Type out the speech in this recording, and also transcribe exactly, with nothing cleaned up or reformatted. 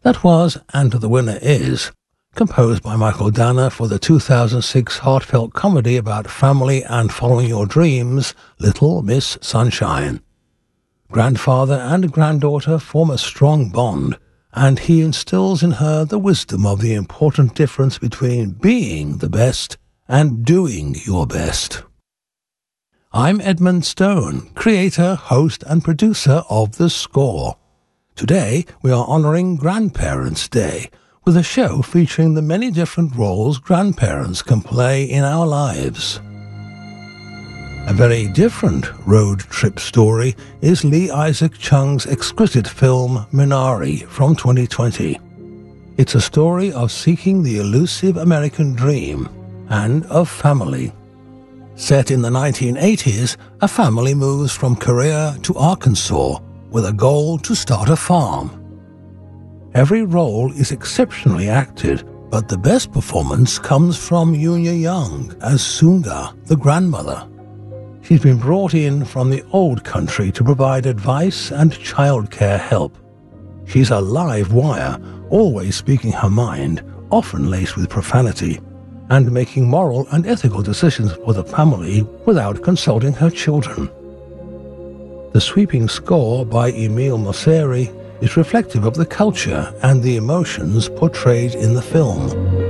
That was, and the winner is, composed by Michael Danner for the two thousand six heartfelt comedy about family and following your dreams, Little Miss Sunshine. Grandfather and granddaughter form a strong bond, and he instills in her the wisdom of the important difference between being the best and doing your best. I'm Edmund Stone, creator, host and producer of The Score. Today we are honouring Grandparents' Day with a show featuring the many different roles grandparents can play in our lives. A very different road trip story is Lee Isaac Chung's exquisite film Minari from twenty twenty. It's a story of seeking the elusive American dream and of family. Set in the nineteen eighties, a family moves from Korea to Arkansas with a goal to start a farm. Every role is exceptionally acted, but the best performance comes from Yoon Young as Sunga, the grandmother. She's been brought in from the old country to provide advice and childcare help. She's a live wire, always speaking her mind, often laced with profanity, and making moral and ethical decisions for the family without consulting her children. The sweeping score by Emile Mosseri is reflective of the culture and the emotions portrayed in the film.